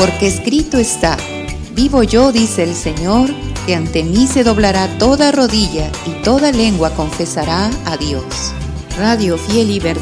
porque escrito está: vivo yo, dice el Señor, que ante mí se doblará toda rodilla y toda lengua confesará a Dios. Radio Fiel y Verdad.